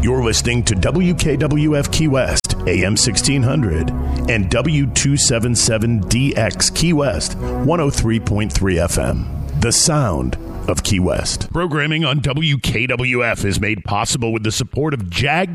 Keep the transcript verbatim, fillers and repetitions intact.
You're listening to W K W F Key West, A M sixteen hundred, and W two seventy-seven D X Key West, one oh three point three F M. The sound of Key West. Programming on W K W F is made possible with the support of Jag